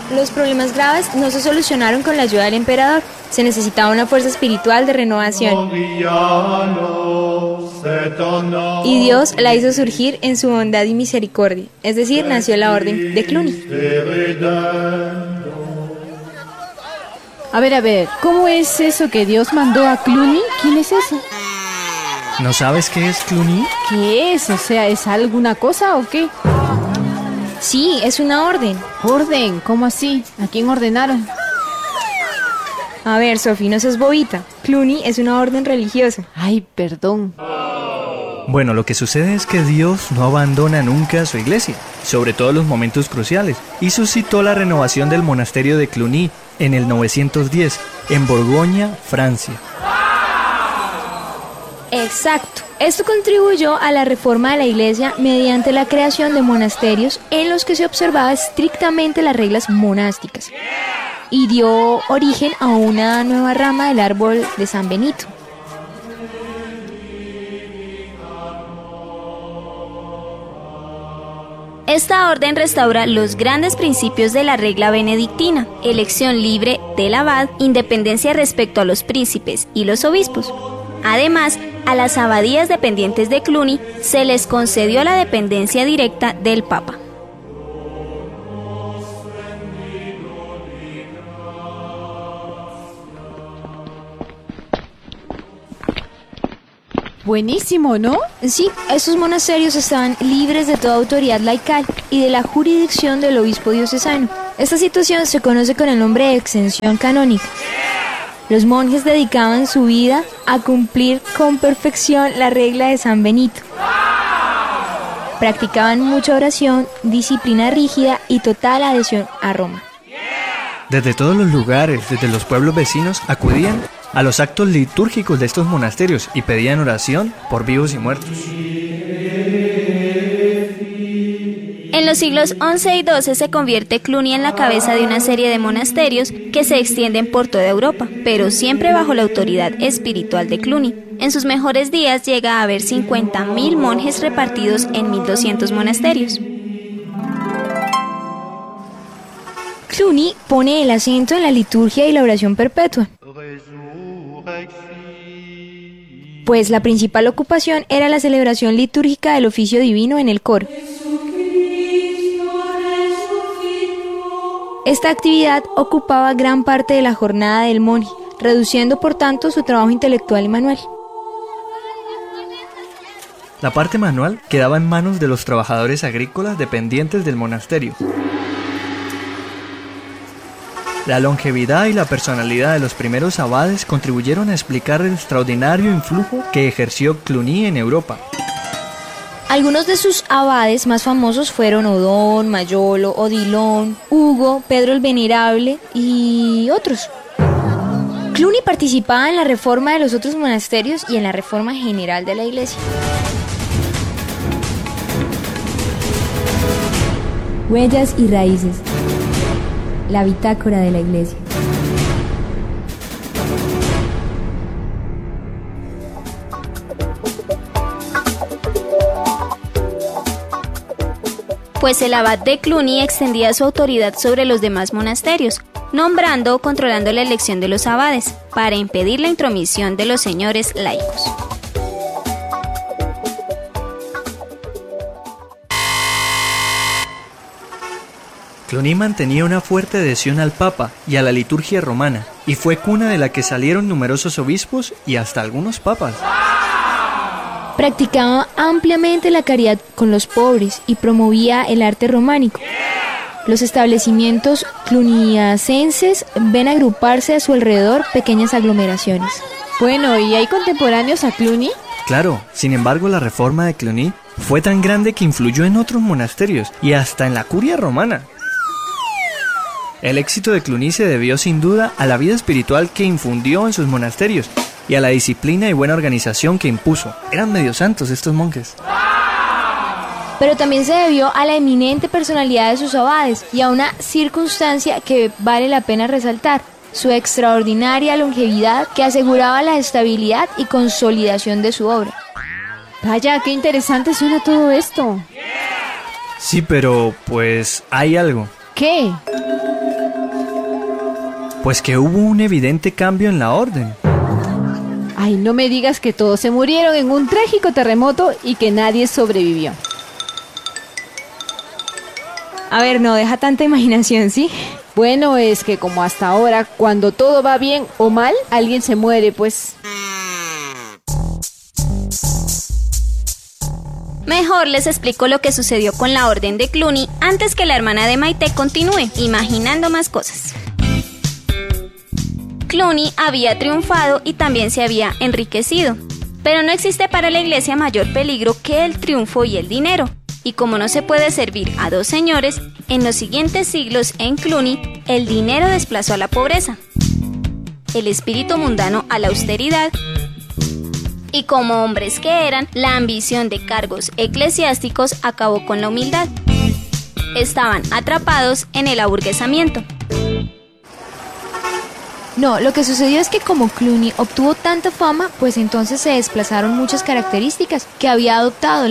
Los problemas graves no se solucionaron con la ayuda del emperador. Se necesitaba una fuerza espiritual de renovación. Y Dios la hizo surgir en su bondad y misericordia. Es decir, nació la orden de Cluny. A ver, ¿cómo es eso que Dios mandó a Cluny? ¿Quién es ese? ¿No sabes qué es Cluny? ¿Qué es? O sea, ¿es alguna cosa o qué? Sí, es una orden. ¿Orden? ¿Cómo así? ¿A quién ordenaron? A ver, Sofi, no seas bobita. Cluny es una orden religiosa. Ay, perdón. Bueno, lo que sucede es que Dios no abandona nunca a su iglesia, sobre todo en los momentos cruciales, y suscitó la renovación del monasterio de Cluny en el 910, en Borgoña, Francia. Exacto. Esto contribuyó a la reforma de la iglesia mediante la creación de monasterios en los que se observaba estrictamente las reglas monásticas y dio origen a una nueva rama del árbol de San Benito. Esta orden restaura los grandes principios de la regla benedictina: elección libre del abad, independencia respecto a los príncipes y los obispos. Además, a las abadías dependientes de Cluny se les concedió la dependencia directa del Papa. Buenísimo, ¿no? Sí, estos monasterios estaban libres de toda autoridad laical y de la jurisdicción del obispo diocesano. Esta situación se conoce con el nombre de exención canónica. Los monjes dedicaban su vida a cumplir con perfección la regla de San Benito. Practicaban mucha oración, disciplina rígida y total adhesión a Roma. Desde todos los lugares, desde los pueblos vecinos, acudían a los actos litúrgicos de estos monasterios y pedían oración por vivos y muertos. En los siglos XI y XII se convierte Cluny en la cabeza de una serie de monasterios que se extienden por toda Europa, pero siempre bajo la autoridad espiritual de Cluny. En sus mejores días llega a haber 50.000 monjes repartidos en 1.200 monasterios. Cluny pone el acento en la liturgia y la oración perpetua, pues la principal ocupación era la celebración litúrgica del oficio divino en el coro. Esta actividad ocupaba gran parte de la jornada del monje, reduciendo por tanto su trabajo intelectual y manual. La parte manual quedaba en manos de los trabajadores agrícolas dependientes del monasterio. La longevidad y la personalidad de los primeros abades contribuyeron a explicar el extraordinario influjo que ejerció Cluny en Europa. Algunos de sus abades más famosos fueron Odón, Mayolo, Odilon, Hugo, Pedro el Venerable y otros. Cluny participaba en la reforma de los otros monasterios y en la reforma general de la iglesia. Huellas y raíces. La bitácora de la iglesia. Pues el abad de Cluny extendía su autoridad sobre los demás monasterios, nombrando o controlando la elección de los abades, para impedir la intromisión de los señores laicos. Cluny mantenía una fuerte adhesión al Papa y a la liturgia romana, y fue cuna de la que salieron numerosos obispos y hasta algunos papas. Practicaba ampliamente la caridad con los pobres y promovía el arte románico. Los establecimientos cluniacenses ven agruparse a su alrededor pequeñas aglomeraciones. Bueno, ¿y hay contemporáneos a Cluny? Claro, sin embargo la reforma de Cluny fue tan grande que influyó en otros monasterios y hasta en la curia romana. El éxito de Cluny se debió sin duda a la vida espiritual que infundió en sus monasterios y a la disciplina y buena organización que impuso. Eran medio santos estos monjes. Pero también se debió a la eminente personalidad de sus abades y a una circunstancia que vale la pena resaltar: su extraordinaria longevidad que aseguraba la estabilidad y consolidación de su obra. Vaya, qué interesante suena todo esto. Sí, pero pues hay algo. ¿Qué? pues que hubo un evidente cambio en la orden. Ay, no me digas que todos se murieron en un trágico terremoto y que nadie sobrevivió. A ver, no deja tanta imaginación, ¿sí? Bueno, es que como hasta ahora, cuando todo va bien o mal, alguien se muere, pues. Mejor les explico lo que sucedió con la orden de Cluny antes que la hermana de Maite continúe imaginando más cosas. Cluny había triunfado y también se había enriquecido, pero no existe para la iglesia mayor peligro que el triunfo y el dinero. Y como no se puede servir a dos señores, en los siguientes siglos en Cluny, el dinero desplazó a la pobreza, el espíritu mundano a la austeridad, y como hombres que eran, la ambición de cargos eclesiásticos acabó con la humildad. Estaban atrapados en el aburguesamiento. No, lo que sucedió es que como Cluny obtuvo tanta fama, pues entonces se desplazaron muchas características que había adoptado